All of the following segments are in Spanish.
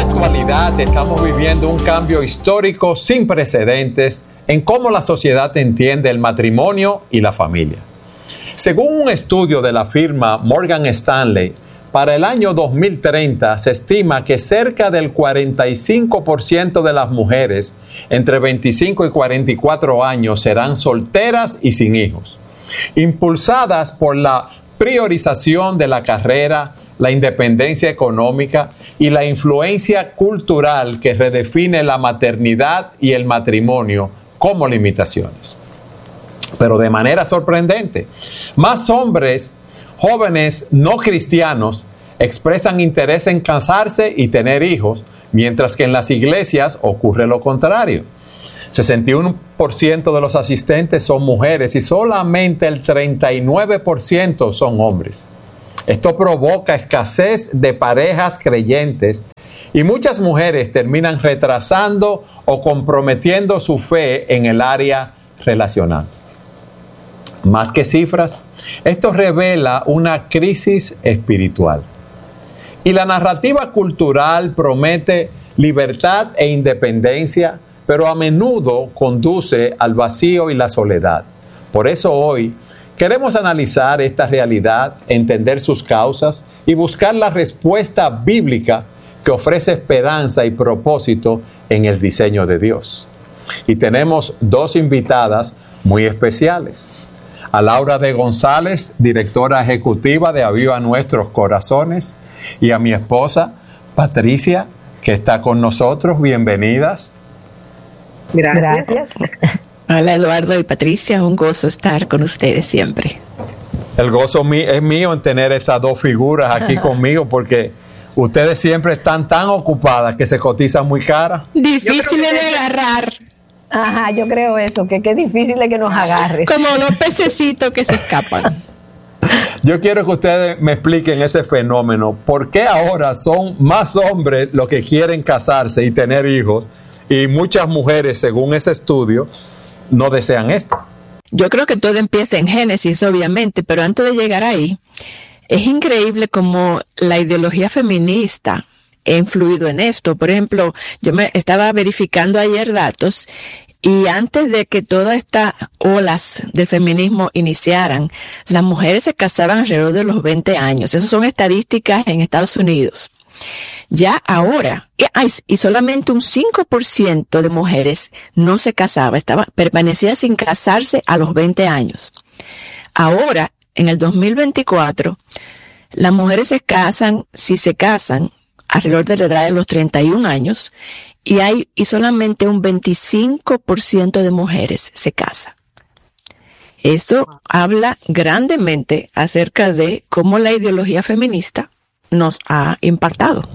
actualidad estamos viviendo un cambio histórico sin precedentes en cómo la sociedad entiende el matrimonio y la familia. Según un estudio de la firma Morgan Stanley, para el año 2030 se estima que cerca del 45% de las mujeres entre 25 y 44 años serán solteras y sin hijos, impulsadas por la priorización de la carrera, la independencia económica y la influencia cultural que redefine la maternidad y el matrimonio como limitaciones. Pero de manera sorprendente, más hombres jóvenes no cristianos expresan interés en casarse y tener hijos, mientras que en las iglesias ocurre lo contrario. 61% de los asistentes son mujeres y solamente el 39% son hombres. Esto provoca escasez de parejas creyentes y muchas mujeres terminan retrasando o comprometiendo su fe en el área relacional. Más que cifras, esto revela una crisis espiritual. Y la narrativa cultural promete libertad e independencia, pero a menudo conduce al vacío y la soledad. Por eso hoy queremos analizar esta realidad, entender sus causas y buscar la respuesta bíblica que ofrece esperanza y propósito en el diseño de Dios. Y tenemos dos invitadas muy especiales. A Laura de González, directora ejecutiva de Aviva Nuestros Corazones, y a mi esposa, Patricia, que está con nosotros. Bienvenidas. Gracias. Hola Eduardo y Patricia, un gozo estar con ustedes siempre. El gozo es mío en tener estas dos figuras aquí conmigo, porque ustedes siempre están tan ocupadas que se cotizan muy caras. Difíciles de agarrar. Ajá, yo creo eso, que es difícil de que nos agarres. Como los pececitos que se escapan. Yo quiero que ustedes me expliquen ese fenómeno. ¿Por qué ahora son más hombres los que quieren casarse y tener hijos y muchas mujeres, según ese estudio, no desean esto? Yo creo que todo empieza en Génesis, obviamente, pero antes de llegar ahí, es increíble cómo la ideología feminista ha influido en esto. Por ejemplo, yo me estaba verificando ayer datos y antes de que todas estas olas de feminismo iniciaran, las mujeres se casaban alrededor de los 20 años. Esas son estadísticas en Estados Unidos. Ya ahora, y solamente un 5% de mujeres no se casaba, permanecía sin casarse a los 20 años. Ahora, en el 2024, las mujeres se casan, si se casan, alrededor de la edad de los 31 años, y solamente un 25% de mujeres se casa. Eso habla grandemente acerca de cómo la ideología feminista nos ha impactado.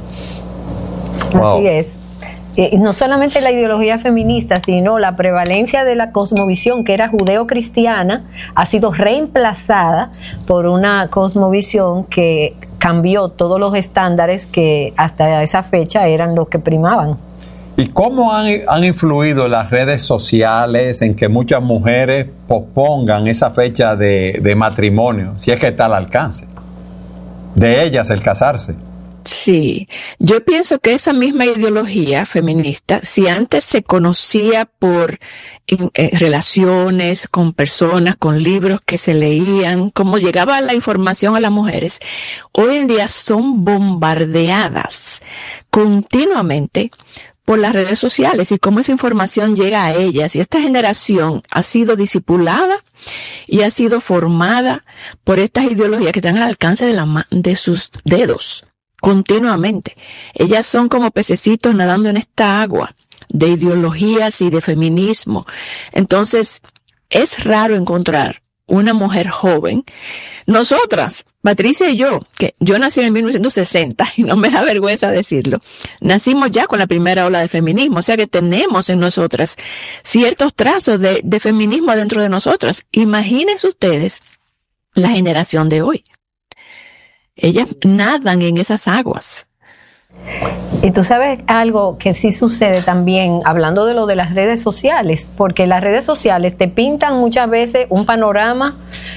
Wow. Así es. No solamente la ideología feminista, sino la prevalencia de la cosmovisión que era judeo-cristiana ha sido reemplazada por una cosmovisión que cambió todos los estándares que hasta esa fecha eran los que primaban. ¿Y cómo han influido las redes sociales en que muchas mujeres pospongan esa fecha de matrimonio, si es que está al alcance de ellas el casarse? Sí, yo pienso que esa misma ideología feminista, si antes se conocía por relaciones con personas, con libros que se leían, cómo llegaba la información a las mujeres, hoy en día son bombardeadas continuamente por las redes sociales y cómo esa información llega a ellas. Y esta generación ha sido discipulada y ha sido formada por estas ideologías que están al alcance de sus dedos. Continuamente. Ellas son como pececitos nadando en esta agua de ideologías y de feminismo. Entonces, es raro encontrar una mujer joven. Nosotras, Patricia y yo, que yo nací en 1960 y no me da vergüenza decirlo, nacimos ya con la primera ola de feminismo, o sea que tenemos en nosotras ciertos trazos de feminismo dentro de nosotras. Imagínense ustedes la generación de hoy. Ellas nadan en esas aguas. Y tú sabes algo que sí sucede también, hablando de lo de las redes sociales, porque las redes sociales te pintan muchas veces un panorama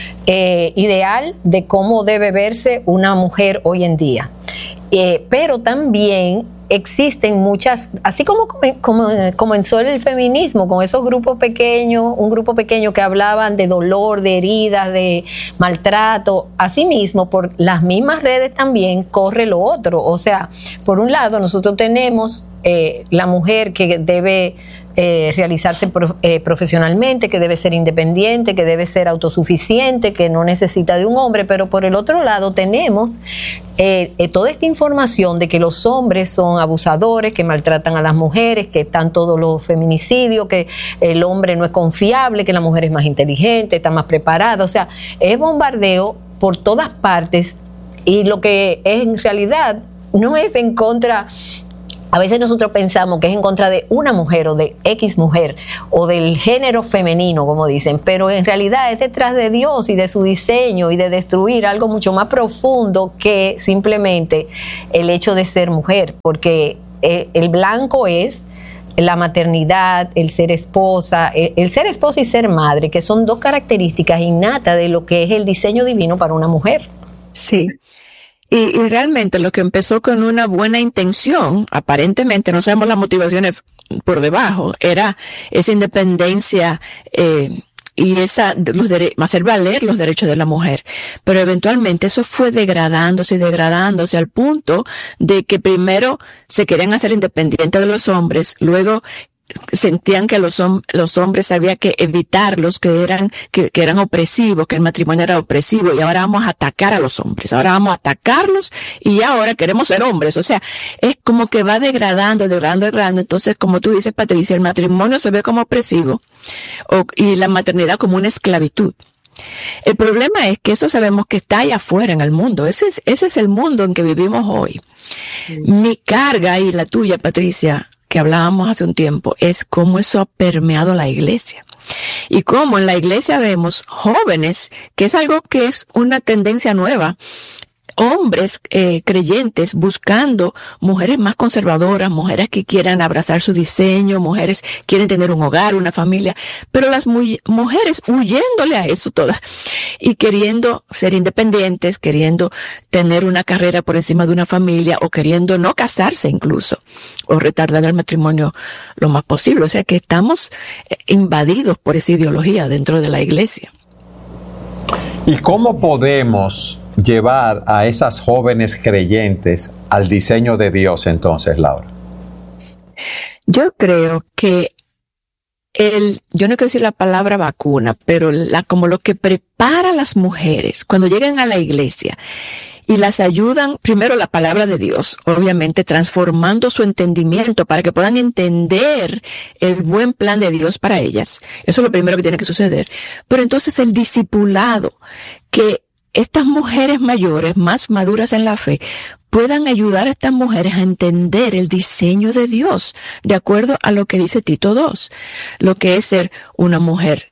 ideal de cómo debe verse una mujer hoy en día. Pero también existen muchas, así como comenzó el feminismo, con esos grupos pequeños, un grupo pequeño que hablaban de dolor, de heridas, de maltrato. Asimismo, por las mismas redes también corre lo otro. O sea, por un lado, nosotros tenemos la mujer que debe realizarse profesionalmente, que debe ser independiente, que debe ser autosuficiente, que no necesita de un hombre, pero por el otro lado tenemos toda esta información de que los hombres son abusadores, que maltratan a las mujeres, que están todos los feminicidios, que el hombre no es confiable, que la mujer es más inteligente, está más preparada. O sea, es bombardeo por todas partes, y lo que es en realidad no es en contra. A veces nosotros pensamos que es en contra de una mujer o de X mujer o del género femenino, como dicen, pero en realidad es detrás de Dios y de su diseño y de destruir algo mucho más profundo que simplemente el hecho de ser mujer, porque el blanco es la maternidad, el ser esposa y ser madre, que son dos características innatas de lo que es el diseño divino para una mujer. Sí. Y realmente lo que empezó con una buena intención, aparentemente, no sabemos las motivaciones por debajo, era esa independencia y hacer valer los derechos de la mujer. Pero eventualmente eso fue degradándose al punto de que primero se querían hacer independientes de los hombres, luego sentían que los hombres había que evitarlos, que eran opresivos, que el matrimonio era opresivo, y ahora vamos a atacar a los hombres, ahora vamos a atacarlos y ahora queremos ser hombres. O sea, es como que va degradando. Entonces, como tú dices, Patricia, el matrimonio se ve como opresivo y la maternidad como una esclavitud. El problema es que eso sabemos que está allá afuera en el mundo. Ese es el mundo en que vivimos hoy. Mi carga y la tuya, Patricia, que hablábamos hace un tiempo, es cómo eso ha permeado la iglesia. Y cómo en la iglesia vemos jóvenes, que es algo que es una tendencia nueva, hombres creyentes buscando mujeres más conservadoras, mujeres que quieran abrazar su diseño, mujeres quieren tener un hogar, una familia, pero las mujeres huyéndole a eso todas y queriendo ser independientes, queriendo tener una carrera por encima de una familia o queriendo no casarse incluso o retardar el matrimonio lo más posible. O sea que estamos invadidos por esa ideología dentro de la iglesia. ¿Y cómo podemos llevar a esas jóvenes creyentes al diseño de Dios entonces, Laura? Yo creo que yo no quiero decir la palabra vacuna, pero como lo que prepara a las mujeres cuando llegan a la iglesia y las ayudan, primero la palabra de Dios, obviamente transformando su entendimiento para que puedan entender el buen plan de Dios para ellas. Eso es lo primero que tiene que suceder. Pero entonces el discipulado, que estas mujeres mayores, más maduras en la fe, puedan ayudar a estas mujeres a entender el diseño de Dios, de acuerdo a lo que dice Tito 2, lo que es ser una mujer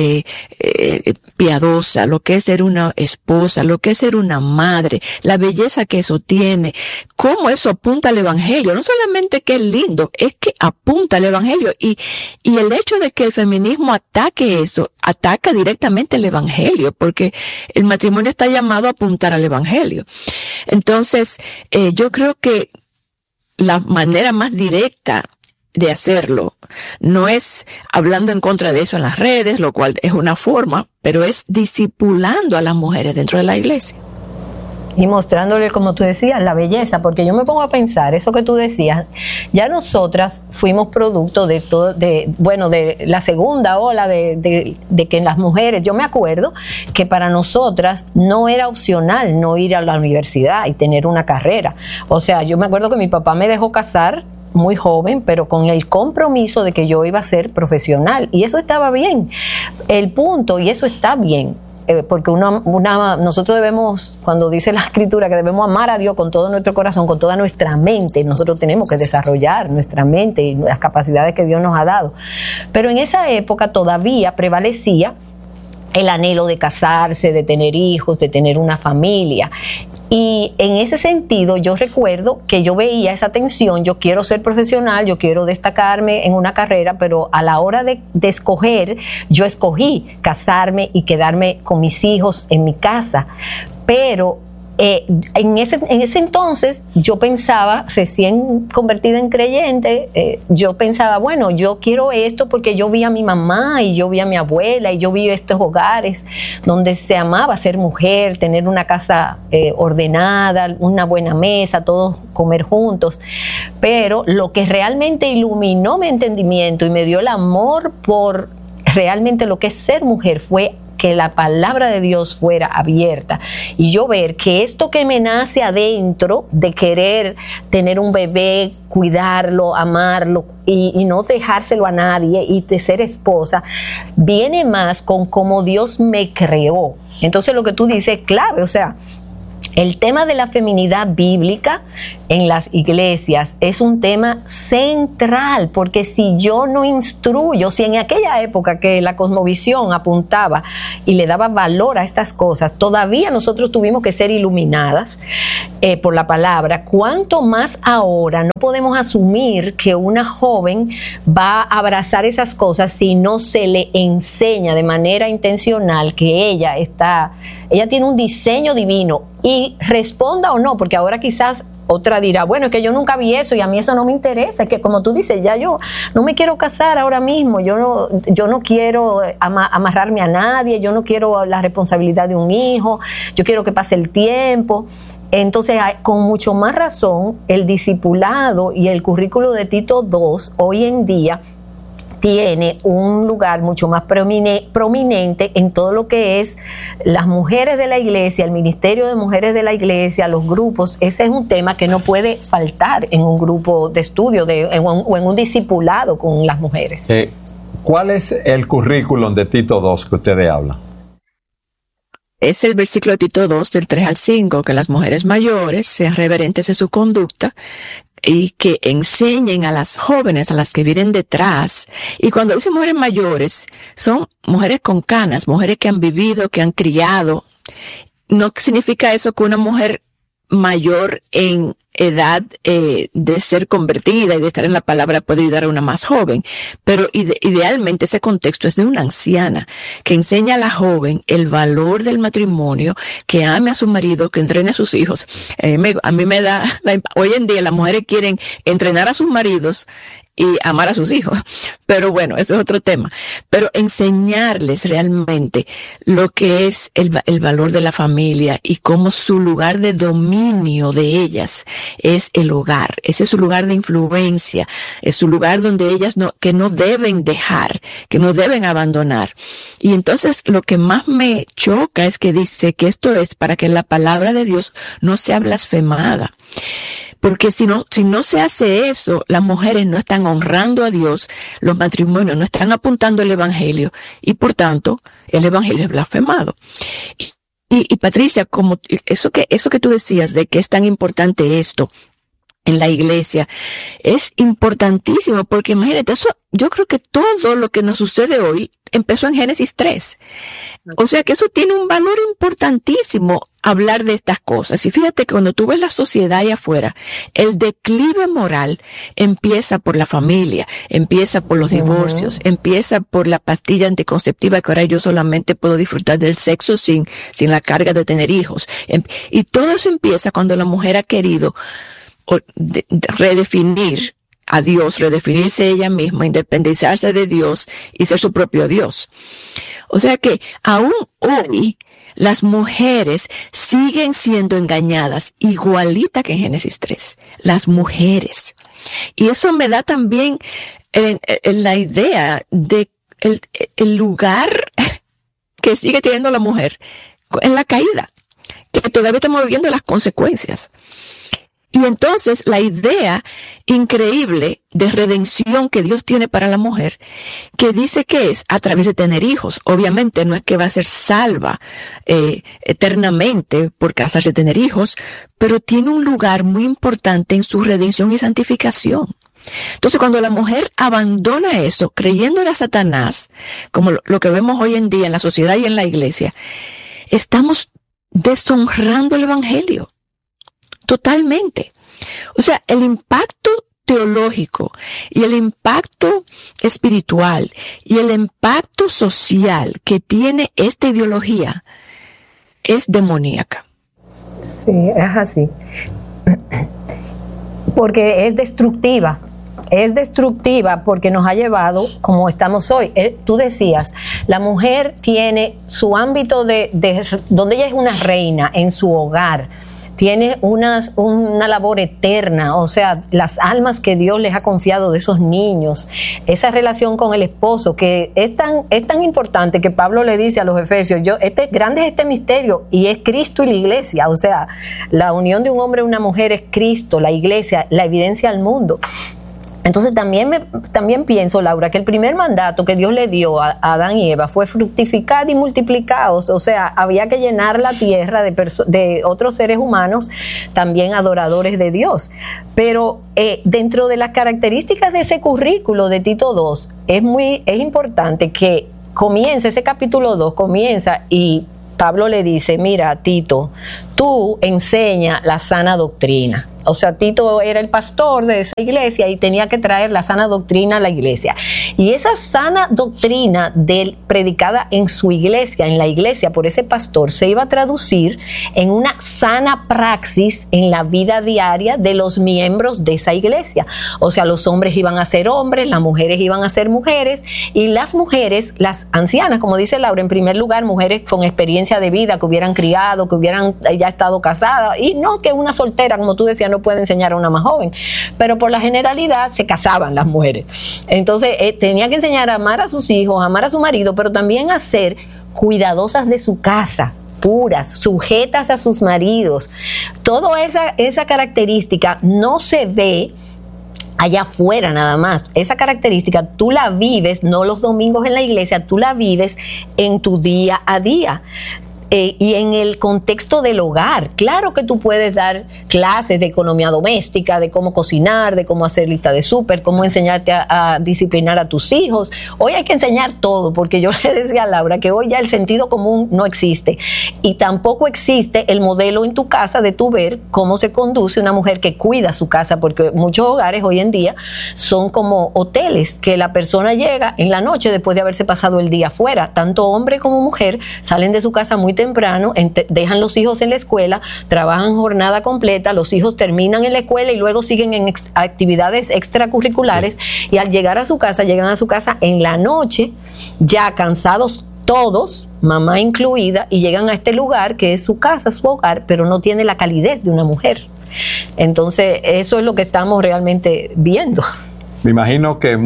piadosa, lo que es ser una esposa, lo que es ser una madre, la belleza que eso tiene, cómo eso apunta al evangelio. No solamente que es lindo, es que apunta al evangelio, y el hecho de que el feminismo ataque eso, ataca directamente el evangelio, porque el matrimonio está llamado a apuntar al evangelio. Entonces, yo creo que la manera más directa de hacerlo no es hablando en contra de eso en las redes, lo cual es una forma, pero es discipulando a las mujeres dentro de la iglesia. Y mostrándole, como tú decías, la belleza, porque yo me pongo a pensar, eso que tú decías, ya nosotras fuimos producto de todo, de la segunda ola de que las mujeres, yo me acuerdo que para nosotras no era opcional no ir a la universidad y tener una carrera. O sea, yo me acuerdo que mi papá me dejó casar muy joven, pero con el compromiso de que yo iba a ser profesional, y eso estaba bien. El punto, y eso está bien, porque nosotros debemos, cuando dice la escritura que debemos amar a Dios con todo nuestro corazón, con toda nuestra mente, nosotros tenemos que desarrollar nuestra mente y las capacidades que Dios nos ha dado. Pero en esa época todavía prevalecía el anhelo de casarse, de tener hijos, de tener una familia. Y en ese sentido yo recuerdo que yo veía esa tensión, yo quiero ser profesional, yo quiero destacarme en una carrera, pero a la hora de escoger, yo escogí casarme y quedarme con mis hijos en mi casa. Pero en ese entonces yo pensaba, recién convertida en creyente, yo pensaba, bueno, yo quiero esto porque yo vi a mi mamá y yo vi a mi abuela y yo vi estos hogares donde se amaba ser mujer, tener una casa ordenada, una buena mesa, todos comer juntos. Pero lo que realmente iluminó mi entendimiento y me dio el amor por realmente lo que es ser mujer fue que la palabra de Dios fuera abierta y yo ver que esto que me nace adentro de querer tener un bebé, cuidarlo, amarlo y no dejárselo a nadie y de ser esposa, viene más con cómo Dios me creó. Entonces lo que tú dices es clave, o sea, el tema de la feminidad bíblica en las iglesias es un tema central, porque si yo no instruyo, si en aquella época que la cosmovisión apuntaba y le daba valor a estas cosas, todavía nosotros tuvimos que ser iluminadas por la palabra, cuánto más ahora no podemos asumir que una joven va a abrazar esas cosas si no se le enseña de manera intencional que ella tiene un diseño divino, y responda o no, porque ahora quizás otra dirá, bueno, es que yo nunca vi eso y a mí eso no me interesa, es que como tú dices, ya yo no me quiero casar ahora mismo, yo no quiero amarrarme a nadie, yo no quiero la responsabilidad de un hijo, yo quiero que pase el tiempo. Entonces, con mucho más razón, el discipulado y el currículo de Tito II hoy en día tiene un lugar mucho más prominente en todo lo que es las mujeres de la iglesia, el ministerio de mujeres de la iglesia, los grupos. Ese es un tema que no puede faltar en un grupo de estudio o en un discipulado con las mujeres. ¿Cuál es el currículum de Tito II que ustedes hablan? Es el versículo de Tito 2 del 3 al 5, que las mujeres mayores sean reverentes en su conducta y que enseñen a las jóvenes, a las que vienen detrás. Y cuando dicen mujeres mayores, son mujeres con canas, mujeres que han vivido, que han criado. No significa eso que una mujer mayor en edad de ser convertida y de estar en la palabra puede ayudar a una más joven, pero idealmente ese contexto es de una anciana que enseña a la joven el valor del matrimonio, que ame a su marido, que entrene a sus hijos. A mí me da, hoy en día las mujeres quieren entrenar a sus maridos y amar a sus hijos, pero bueno, eso es otro tema. Pero enseñarles realmente lo que es el valor de la familia y cómo su lugar de dominio de ellas es el hogar. Ese es su lugar de influencia, es su lugar donde ellas que no deben dejar, que no deben abandonar. Y entonces lo que más me choca es que dice que esto es para que la palabra de Dios no sea blasfemada. Porque si no se hace eso, las mujeres no están honrando a Dios, los matrimonios no están apuntando al evangelio y por tanto el evangelio es blasfemado. Y Patricia, como eso que tú decías de que es tan importante esto en la iglesia, es importantísimo porque imagínate, eso, yo creo que todo lo que nos sucede hoy empezó en Génesis 3. O sea que eso tiene un valor importantísimo hablar de estas cosas. Y fíjate que cuando tú ves la sociedad allá afuera, el declive moral empieza por la familia, empieza por los divorcios, empieza por la pastilla anticonceptiva que ahora yo solamente puedo disfrutar del sexo sin la carga de tener hijos. Y todo eso empieza cuando la mujer ha querido redefinir a Dios, redefinirse ella misma, independizarse de Dios y ser su propio Dios. O sea que aún hoy las mujeres siguen siendo engañadas igualita que en Génesis 3. Las mujeres. Y eso me da también la idea de el lugar que sigue teniendo la mujer en la caída, que todavía estamos viviendo las consecuencias. Y entonces la idea increíble de redención que Dios tiene para la mujer, que dice que es a través de tener hijos. Obviamente no es que va a ser salva eternamente por casarse y tener hijos, pero tiene un lugar muy importante en su redención y santificación. Entonces cuando la mujer abandona eso, creyéndole a Satanás, como lo que vemos hoy en día en la sociedad y en la iglesia, estamos deshonrando el evangelio. Totalmente. O sea, el impacto teológico y el impacto espiritual y el impacto social que tiene esta ideología es demoníaca. Sí, es así. Porque es destructiva. Es destructiva porque nos ha llevado como estamos hoy. Tú decías, la mujer tiene su ámbito de donde ella es una reina en su hogar, tiene una labor eterna, o sea, las almas que Dios les ha confiado de esos niños, esa relación con el esposo que es tan importante que Pablo le dice a los efesios, grande es este misterio y es Cristo y la iglesia, o sea, la unión de un hombre y una mujer es Cristo, la iglesia, la evidencia al mundo. Entonces también pienso, Laura, que el primer mandato que Dios le dio a Adán y Eva fue fructificad y multiplicaos, o sea, había que llenar la tierra de otros seres humanos, también adoradores de Dios. Pero dentro de las características de ese currículo de Tito 2, es importante que comience, ese capítulo 2 comienza y Pablo le dice, mira, Tito, tú enseña la sana doctrina. O sea, Tito era el pastor de esa iglesia y tenía que traer la sana doctrina a la iglesia. Y esa sana doctrina predicada en su iglesia, en la iglesia por ese pastor, se iba a traducir en una sana praxis en la vida diaria de los miembros de esa iglesia. O sea, los hombres iban a ser hombres, las mujeres iban a ser mujeres, y las mujeres, las ancianas, como dice Laura, en primer lugar, mujeres con experiencia de vida, que hubieran criado, que hubieran ya estado casadas, y no que una soltera, como tú decías, no puede enseñar a una más joven, pero por la generalidad se casaban las mujeres. Entonces tenía que enseñar a amar a sus hijos, a amar a su marido, pero también a ser cuidadosas de su casa, puras, sujetas a sus maridos. Toda esa característica no se ve allá afuera nada más. Esa característica tú la vives, no los domingos en la iglesia, tú la vives en tu día a día. Y en el contexto del hogar, claro que tú puedes dar clases de economía doméstica, de cómo cocinar, de cómo hacer lista de súper, cómo enseñarte a disciplinar a tus hijos. Hoy hay que enseñar todo, porque yo le decía a Laura que hoy ya el sentido común no existe. Y tampoco existe el modelo en tu casa de tú ver cómo se conduce una mujer que cuida su casa, porque muchos hogares hoy en día son como hoteles, que la persona llega en la noche después de haberse pasado el día afuera. Tanto hombre como mujer salen de su casa muy temprano, dejan los hijos en la escuela, trabajan jornada completa, los hijos terminan en la escuela y luego siguen en actividades extracurriculares, sí. Y al llegar a su casa, llegan a su casa en la noche, ya cansados todos, mamá incluida, y llegan a este lugar que es su casa, su hogar, pero no tiene la calidez de una mujer. Entonces, eso es lo que estamos realmente viendo. Me imagino que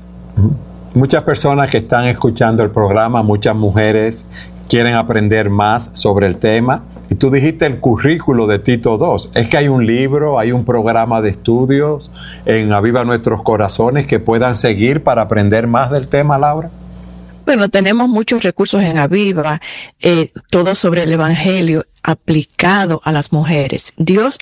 muchas personas que están escuchando el programa, muchas mujeres quieren aprender más sobre el tema. Y tú dijiste el currículo de Tito 2. Es que hay un libro, hay un programa de estudios en Aviva Nuestros Corazones que puedan seguir para aprender más del tema, Laura. Bueno, tenemos muchos recursos en Aviva, todo sobre el Evangelio aplicado a las mujeres.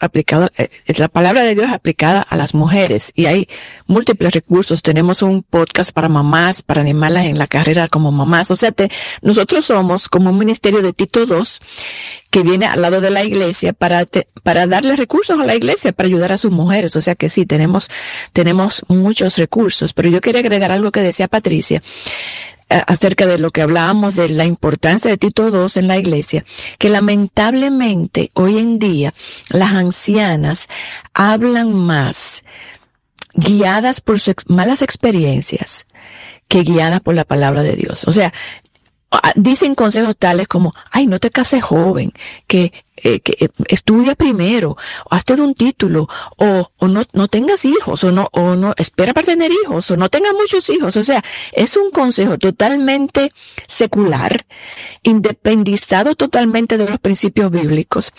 La palabra de Dios aplicada a las mujeres, y hay múltiples recursos. Tenemos un podcast para mamás, para animarlas en la carrera como mamás. O sea, nosotros somos como un ministerio de Tito 2 que viene al lado de la iglesia para darle recursos a la iglesia para ayudar a sus mujeres. O sea que sí, tenemos muchos recursos. Pero yo quería agregar algo que decía Patricia acerca de lo que hablábamos de la importancia de Tito 2 en la iglesia, que lamentablemente hoy en día las ancianas hablan más guiadas por sus malas experiencias que guiadas por la palabra de Dios. O sea, dicen consejos tales como, ay, no te cases joven, que estudia primero, hazte de un título, o no tengas hijos, o no espera para tener hijos, o no tengas muchos hijos. O sea, es un consejo totalmente secular, independizado totalmente de los principios bíblicos,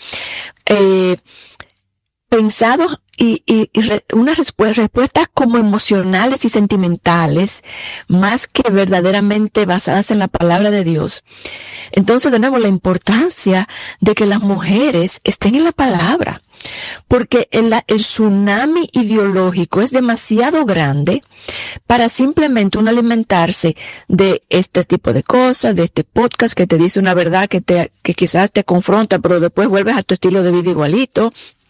pensados y unas respuestas como emocionales y sentimentales, más que verdaderamente basadas en la palabra de Dios. Entonces, de nuevo, la importancia de que las mujeres estén en la palabra, porque el tsunami ideológico es demasiado grande para simplemente uno alimentarse de este tipo de cosas, de este podcast que te dice una verdad que quizás te confronta, pero después vuelves a tu estilo de vida igualito.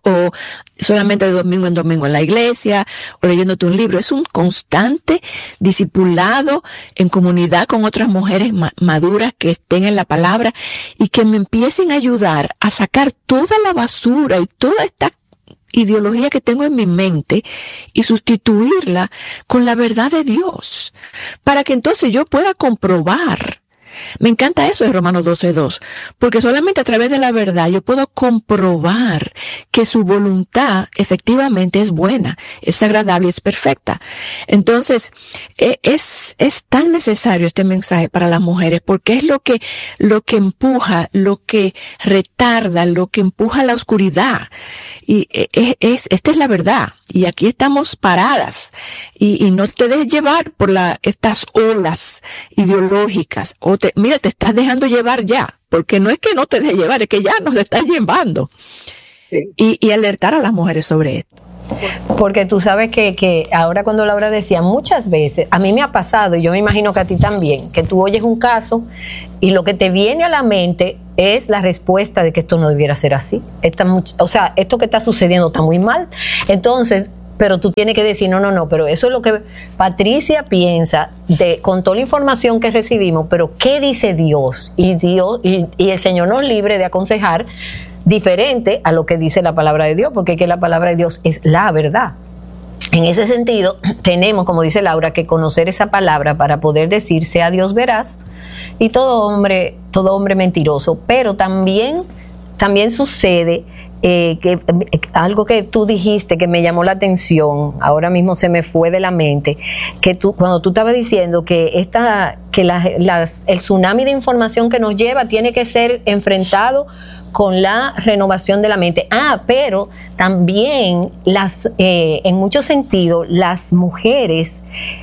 o solamente de domingo en domingo en la iglesia, o leyéndote un libro. Es un constante discipulado en comunidad con otras mujeres maduras que estén en la palabra y que me empiecen a ayudar a sacar toda la basura y toda esta ideología que tengo en mi mente y sustituirla con la verdad de Dios, para que entonces yo pueda comprobar. Me encanta eso de Romanos 12:2, porque solamente a través de la verdad yo puedo comprobar que su voluntad efectivamente es buena, es agradable y es perfecta. Entonces, es tan necesario este mensaje para las mujeres, porque es lo que empuja, lo que retarda, lo que empuja a la oscuridad. Y esta es la verdad. Y aquí estamos paradas. Y no te dejes llevar por estas olas ideológicas. Mira, te estás dejando llevar ya. Porque no es que no te dejes llevar, es que ya nos estás llevando. Sí. Y alertar a las mujeres sobre esto. Porque tú sabes que ahora cuando Laura decía, muchas veces, a mí me ha pasado, y yo me imagino que a ti también, que tú oyes un caso y lo que te viene a la mente es la respuesta de que esto no debiera ser así. Esto que está sucediendo está muy mal. Entonces, pero tú tienes que decir, no, pero eso es lo que Patricia piensa con toda la información que recibimos, pero ¿qué dice Dios? Y el Señor nos libre de aconsejar diferente a lo que dice la palabra de Dios, porque es que la palabra de Dios es la verdad. En ese sentido, tenemos, como dice Laura, que conocer esa palabra para poder decir, sea Dios veraz y todo hombre mentiroso. Pero también sucede que algo que tú dijiste que me llamó la atención, ahora mismo se me fue de la mente, que cuando tú estabas diciendo que el tsunami de información que nos lleva tiene que ser enfrentado con la renovación de la mente. Pero también en muchos sentidos las mujeres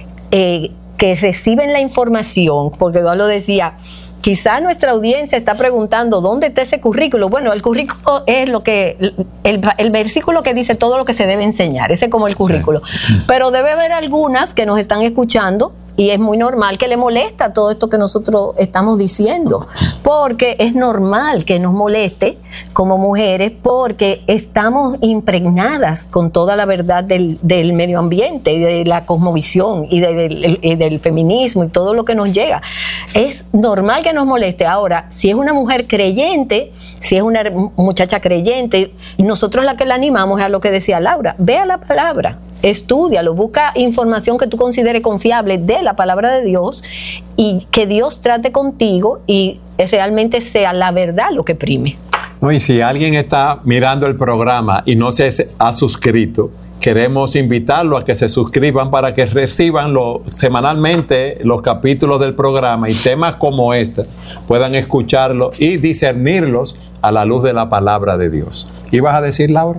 que reciben la información, porque Eduardo decía, quizá nuestra audiencia está preguntando ¿dónde está ese currículo? Bueno, el currículo es el versículo que dice todo lo que se debe enseñar, ese es como el currículo. Sí. Pero debe haber algunas que nos están escuchando y es muy normal que le molesta todo esto que nosotros estamos diciendo, porque es normal que nos moleste como mujeres, porque estamos impregnadas con toda la verdad del medio ambiente y de la cosmovisión y del feminismo y todo lo que nos llega. Es normal que nos moleste. Ahora, si es una mujer creyente, si es una muchacha creyente, nosotros la que la animamos es a lo que decía Laura, vea la palabra, estúdialo, busca información que tú consideres confiable de la palabra de Dios y que Dios trate contigo y realmente sea la verdad lo que prime. No, y si alguien está mirando el programa y no se ha suscrito, queremos invitarlo a que se suscriban para que reciban semanalmente los capítulos del programa y temas como este puedan escucharlos y discernirlos a la luz de la palabra de Dios. ¿Ibas a decir, Laura?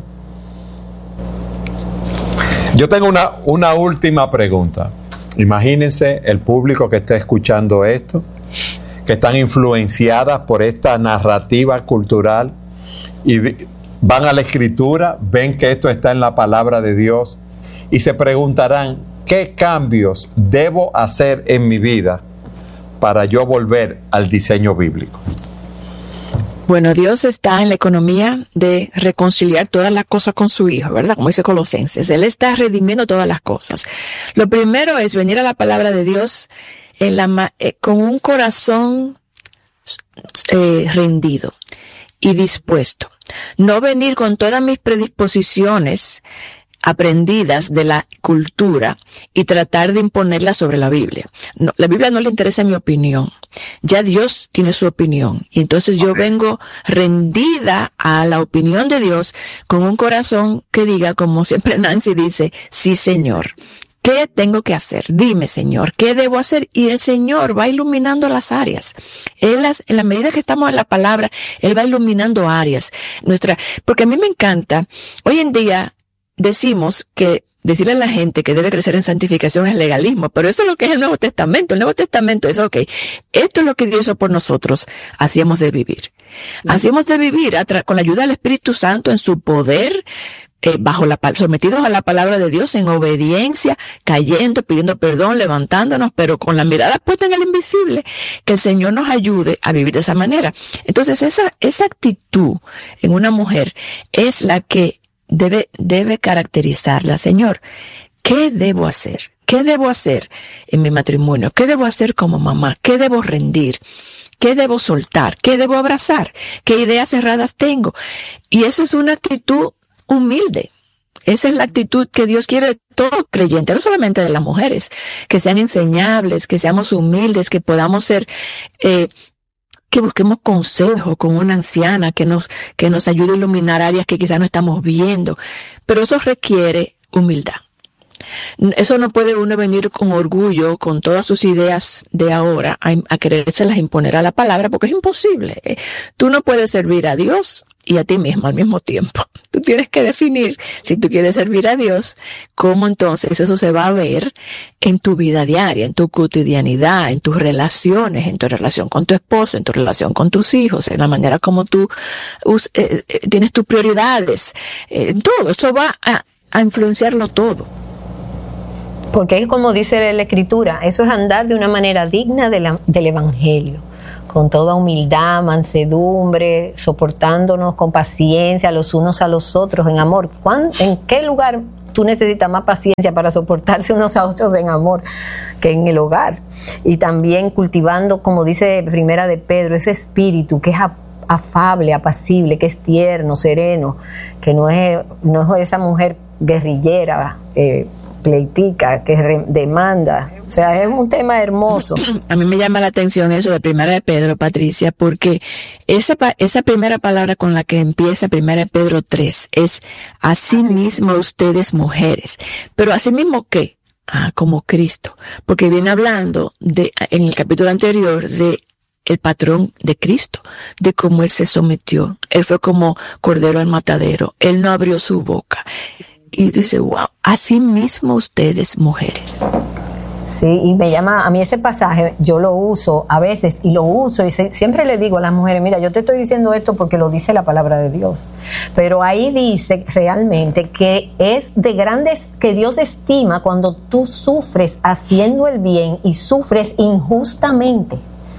Yo tengo una última pregunta. Imagínense el público que está escuchando esto, que están influenciadas por esta narrativa cultural y van a la Escritura, ven que esto está en la palabra de Dios y se preguntarán, ¿qué cambios debo hacer en mi vida para yo volver al diseño bíblico? Bueno, Dios está en la economía de reconciliar todas las cosas con su Hijo, ¿verdad? Como dice Colosenses, Él está redimiendo todas las cosas. Lo primero es venir a la palabra de Dios con un corazón rendido y dispuesto. No venir con todas mis predisposiciones aprendidas de la cultura y tratar de imponerlas sobre la Biblia. No, la Biblia no le interesa mi opinión. Ya Dios tiene su opinión. Y entonces yo vengo rendida a la opinión de Dios con un corazón que diga, como siempre Nancy dice, sí, Señor. ¿Qué tengo que hacer? Dime, Señor, ¿qué debo hacer? Y el Señor va iluminando las áreas. En la medida que estamos en la palabra, Él va iluminando áreas. Porque a mí me encanta, hoy en día decimos que decirle a la gente que debe crecer en santificación es legalismo, pero eso es lo que es el Nuevo Testamento. El Nuevo Testamento es, esto es lo que Dios hizo por nosotros, hacíamos de vivir. Hacíamos de vivir con la ayuda del Espíritu Santo en su poder, sometidos a la palabra de Dios en obediencia, cayendo, pidiendo perdón, levantándonos, pero con la mirada puesta en el invisible, que el Señor nos ayude a vivir de esa manera. Entonces esa actitud en una mujer es la que debe caracterizarla. Señor, ¿qué debo hacer? ¿Qué debo hacer en mi matrimonio? ¿Qué debo hacer como mamá? ¿Qué debo rendir? ¿Qué debo soltar? ¿Qué debo abrazar? ¿Qué ideas cerradas tengo? Y eso es una actitud humilde. Esa es la actitud que Dios quiere de todo creyente, no solamente de las mujeres, que sean enseñables, que seamos humildes, que podamos ser, que busquemos consejo con una anciana que nos ayude a iluminar áreas que quizás no estamos viendo. Pero eso requiere humildad. Eso no puede uno venir con orgullo, con todas sus ideas de ahora, a querérselas imponer a la palabra, porque es imposible. Tú no puedes servir a Dios y a ti mismo al mismo tiempo. Tú tienes que definir, si tú quieres servir a Dios, cómo entonces eso se va a ver en tu vida diaria, en tu cotidianidad, en tus relaciones, en tu relación con tu esposo, en tu relación con tus hijos, en la manera como tú tienes tus prioridades. Todo eso va a influenciarlo todo. Porque es como dice la Escritura, eso es andar de una manera digna del Evangelio, con toda humildad, mansedumbre, soportándonos con paciencia los unos a los otros en amor. ¿En qué lugar tú necesitas más paciencia para soportarse unos a otros en amor que en el hogar? Y también cultivando, como dice Primera de Pedro, ese espíritu que es afable, apacible, que es tierno, sereno, que no es esa mujer guerrillera, pleitica, que demanda. O sea, es un tema hermoso. A mí me llama la atención eso de Primera de Pedro, Patricia, porque esa primera palabra con la que empieza Primera de Pedro 3 es asimismo ustedes mujeres. Pero asimismo ¿qué? Como Cristo. Porque viene hablando en el capítulo anterior de el patrón de Cristo, de cómo Él se sometió. Él fue como cordero al matadero. Él no abrió su boca. Y dice, wow, así mismo ustedes, mujeres. Sí, y me llama, a mí ese pasaje, yo lo uso a veces, y siempre le digo a las mujeres, mira, yo te estoy diciendo esto porque lo dice la palabra de Dios. Pero ahí dice realmente que es de grandes, que Dios estima cuando tú sufres haciendo el bien y sufres injustamente.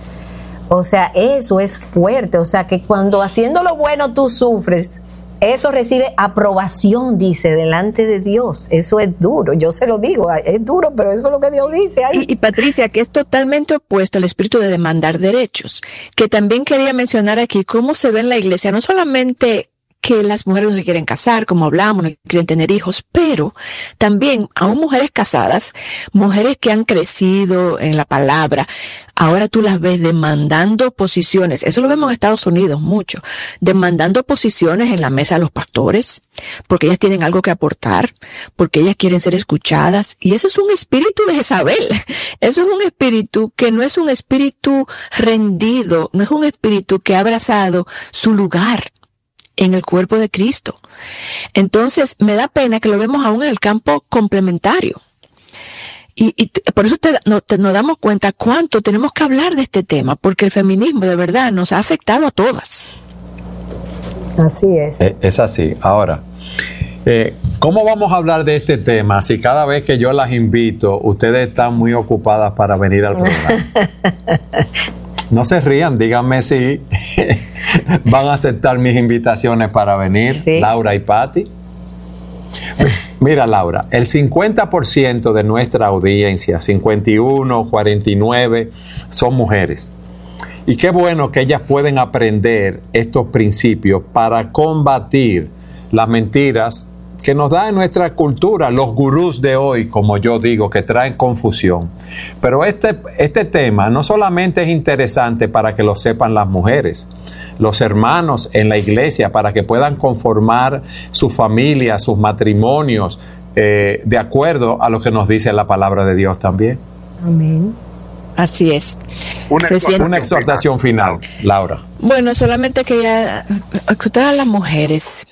O sea, eso es fuerte. O sea, que cuando haciendo lo bueno tú sufres, eso recibe aprobación, dice, delante de Dios. Eso es duro, yo se lo digo, es duro, pero eso es lo que Dios dice ahí. Y Patricia, que es totalmente opuesto al espíritu de demandar derechos, que también quería mencionar aquí cómo se ve en la iglesia, no solamente que las mujeres no se quieren casar, como hablamos, no quieren tener hijos, pero también aún mujeres casadas, mujeres que han crecido en la palabra, ahora tú las ves demandando posiciones, eso lo vemos en Estados Unidos mucho, demandando posiciones en la mesa de los pastores, porque ellas tienen algo que aportar, porque ellas quieren ser escuchadas, y eso es un espíritu de Jezabel, eso es un espíritu que no es un espíritu rendido, no es un espíritu que ha abrazado su lugar en el cuerpo de Cristo. Entonces, me da pena que lo vemos aún en el campo complementario. Y por eso nos damos cuenta cuánto tenemos que hablar de este tema, porque el feminismo de verdad nos ha afectado a todas. Así es. Es así. Ahora, ¿cómo vamos a hablar de este tema si cada vez que yo las invito, ustedes están muy ocupadas para venir al programa? No se rían, díganme si van a aceptar mis invitaciones para venir, sí. Laura y Patti. Mira, Laura, el 50% de nuestra audiencia, 51, 49, son mujeres. Y qué bueno que ellas pueden aprender estos principios para combatir las mentiras que nos da en nuestra cultura los gurús de hoy, como yo digo, que traen confusión. Pero este tema no solamente es interesante para que lo sepan las mujeres, los hermanos en la iglesia, para que puedan conformar su familia, sus matrimonios, de acuerdo a lo que nos dice la palabra de Dios también. Amén. Así es. Una exhortación final, Laura. Bueno, solamente quería exhortar a las mujeres.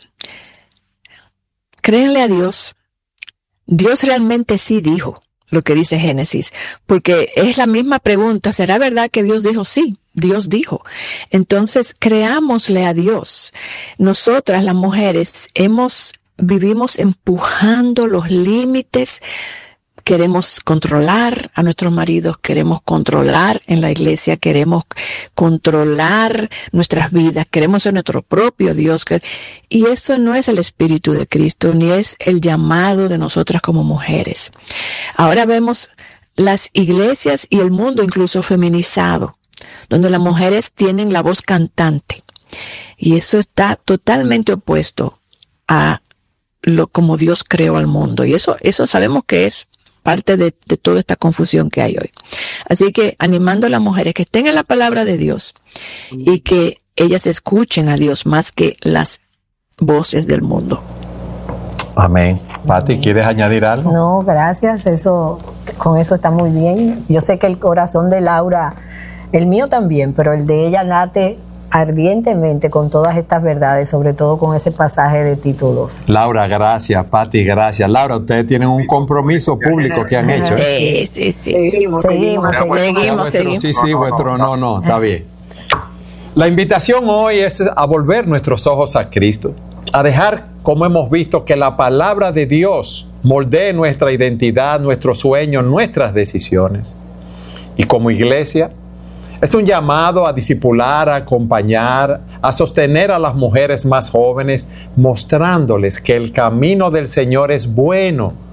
Créanle a Dios. Dios realmente sí dijo lo que dice Génesis, porque es la misma pregunta. ¿Será verdad que Dios dijo? Sí, Dios dijo. Entonces, creámosle a Dios. Nosotras, las mujeres, vivimos empujando los límites queremos controlar a nuestros maridos, queremos controlar en la iglesia, queremos controlar nuestras vidas, queremos ser nuestro propio Dios. Y eso no es el Espíritu de Cristo, ni es el llamado de nosotras como mujeres. Ahora vemos las iglesias y el mundo incluso feminizado, donde las mujeres tienen la voz cantante. Y eso está totalmente opuesto a lo como Dios creó al mundo. Y eso sabemos que es parte de toda esta confusión que hay hoy. Así que animando a las mujeres que estén en la palabra de Dios y que ellas escuchen a Dios más que las voces del mundo. Amén. Pati, ¿quieres añadir algo? No, gracias. Con eso está muy bien. Yo sé que el corazón de Laura, el mío también, pero el de ella late ardientemente con todas estas verdades, sobre todo con ese pasaje de Tito 2. Laura, gracias. Pati, gracias. Laura, ustedes tienen un compromiso público que han hecho. Sí. Seguimos. Sí, vuestro no, está bien. La invitación hoy es a volver nuestros ojos a Cristo, a dejar, como hemos visto, que la palabra de Dios moldee nuestra identidad, nuestros sueños, nuestras decisiones. Y como iglesia, es un llamado a discipular, a acompañar, a sostener a las mujeres más jóvenes, mostrándoles que el camino del Señor es bueno,